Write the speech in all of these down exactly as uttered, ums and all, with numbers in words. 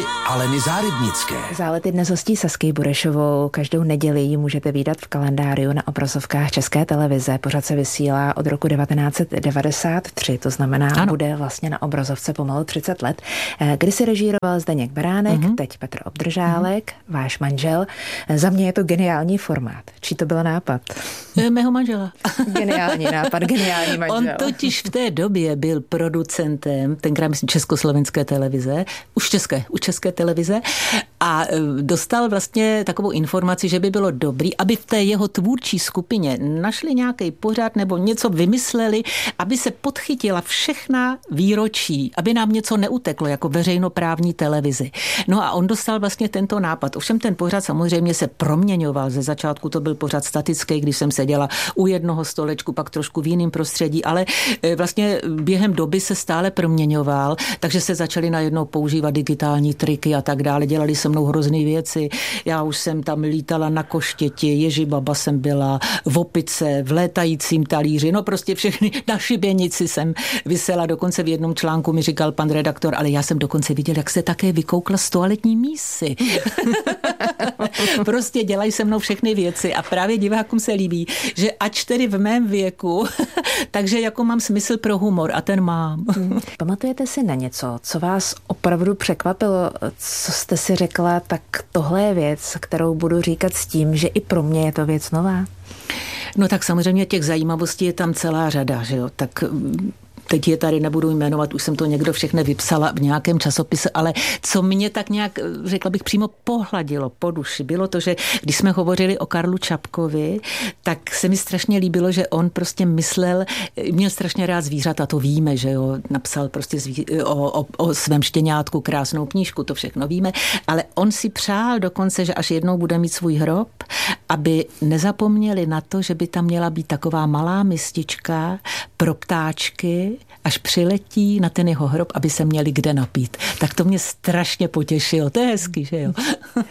Aleny Zárybnické. Zálety dnes hostí Sasky Burešovou. Každou neděli ji můžete vídat v kalendáriu na obrazovkách České televize. Pořad se vysílá od roku devatenáct set devadesát tři, to znamená, ano. Bude vlastně na obrazovce pomalu třicet let. Kdy si režíroval Zdeněk Beránek, uh-huh. teď Petr Obdržálek, uh-huh. váš manžel. Za mě je to geniální formát. Čí to byl nápad? Mého manžela. Geniální nápad, geniální manžel. On totiž v té době byl producentem, tenkrát myslím Československé televize, už české, už české televize a dostal vlastně takovou informaci, že by bylo dobrý, aby v té jeho tvůrčí skupině našli nějaký pořad nebo něco vymysleli, aby se podchytila všechna výročí, aby nám něco neuteklo jako veřejnoprávní televizi. No a on dostal vlastně tento nápad. Ovšem ten pořad samozřejmě se proměňoval. Ze začátku to byl pořad statický, když jsem seděla u jednoho stolečku, pak trošku v jiném prostředí, ale vlastně během doby se stále proměňoval, takže se začaly najednou používat digitální triky a tak dále. Dělali se mnou hrozný věci. Já už jsem tam lítala na koštěti, Ježibaba jsem byla, v opice, v létajícím talíři, no prostě všechny, na šibenici jsem visela. Dokonce v jednom článku mi říkal pan redaktor, ale já jsem dokonce viděl, jak se také vykoukla z toaletní mísy. Prostě dělají se mnou všechny věci a právě divákům se líbí, že ač tedy v mém věku, takže jako mám smysl pro humor a ten mám. Pamatujete si na něco, co vás opravdu překvapilo, co jste si řekla, tak tohle je věc, kterou budu říkat s tím, že i pro mě je to věc nová? No tak samozřejmě těch zajímavostí je tam celá řada, že jo, tak teď je tady nebudu jmenovat, už jsem to někdo všechny vypsala v nějakém časopise, ale co mě tak nějak, řekla bych, přímo pohladilo po duši, bylo to, že když jsme hovořili o Karlu Čapkovi, tak se mi strašně líbilo, že on prostě myslel, měl strašně rád zvířata, to víme, že jo, napsal prostě zví, o, o, o svém štěňátku krásnou knížku, to všechno víme, ale on si přál dokonce, že až jednou bude mít svůj hrob, aby nezapomněli na to, že by tam měla být taková malá mistička pro ptáčky, až přiletí na ten jeho hrob, aby se měli kde napít. Tak to mě strašně potěšilo. To je hezký, že jo?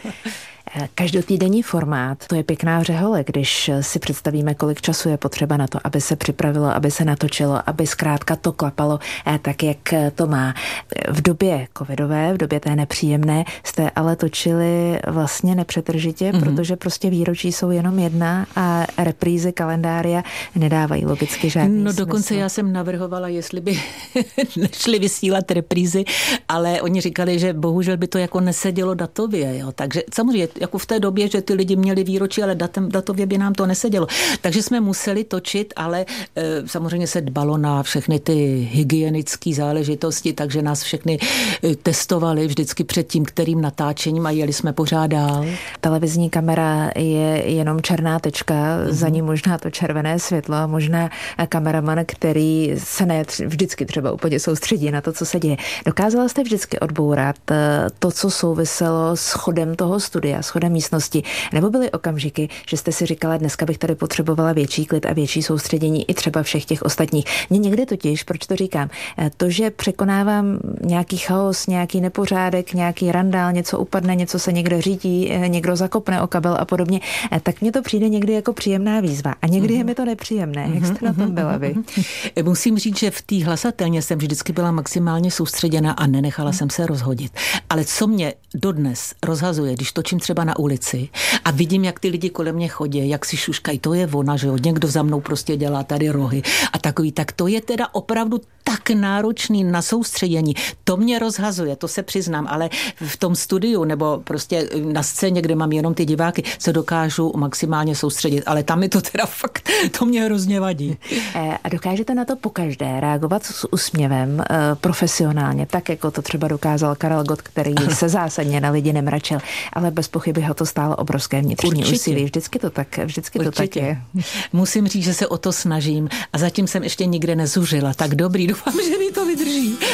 Každotýdenní formát, to je pěkná řehole, když si představíme, kolik času je potřeba na to, aby se připravilo, aby se natočilo, aby zkrátka to klapalo tak, jak to má. V době covidové, v době té nepříjemné, jste ale točili vlastně nepřetržitě, mm-hmm. protože prostě výročí jsou jenom jedna a reprízy kalendária nedávají logicky žádný No smysl. dokonce já jsem navrhovala, jestli by nešli vysílat reprízy, ale oni říkali, že bohužel by to jako nesedělo datově, jo. Takže samozřejmě jako v té době, že ty lidi měli výročí, ale datem, datově by nám to nesedělo. Takže jsme museli točit, ale e, samozřejmě se dbalo na všechny ty hygienické záležitosti, takže nás všechny e, testovali vždycky před tím, kterým natáčením a jeli jsme pořád dál. Televizní kamera je jenom černá tečka, mm-hmm. za ní možná to červené světlo a možná kameraman, který se ne vždycky třeba úplně soustředí na to, co se děje. Dokázala jste vždycky odbourat to, co souviselo s chodem toho studia, s chodem místnosti, nebo byly okamžiky, že jste si říkala, dneska bych tady potřebovala větší klid a větší soustředění i třeba všech těch ostatních. Mně někdy totiž, proč to říkám, to, že překonávám nějaký chaos, nějaký nepořádek, nějaký randál, něco upadne, něco se někdo řídí, někdo zakopne o kabel a podobně, tak mně to přijde někdy jako příjemná výzva. A někdy mm-hmm. je mi to nepříjemné. Jak jste na tom byla vy? Musím říct, že v té hlasatelně jsem vždycky byla maximálně soustředěna a nenechala mm. jsem se rozhodit. Ale co mě dodnes rozhazuje, když točím třeba na ulici a vidím, jak ty lidi kolem mě chodí, jak si šuškají, to je ona, že jo, někdo za mnou prostě dělá tady rohy a takový, tak to je teda opravdu tak náročný na soustředění. To mě rozhazuje, to se přiznám, ale v tom studiu nebo prostě na scéně, kde mám jenom ty diváky, se dokážu maximálně soustředit, ale tam mi to teda fakt, to mě hrozně vadí. A dokážete na to pokaždé reagovat s úsměvem profesionálně, tak jako to třeba dokázal Karel Gott, který se zásadně na lidi nemračil, ale bez pochyby ho to stálo obrovské vnitřní úsilí. Vždycky to tak, vždycky to tak je. Musím říct, že se o to snažím a zatím jsem ještě nikde nezuřila. Tak dobrý, doufám, že mi to vydrží.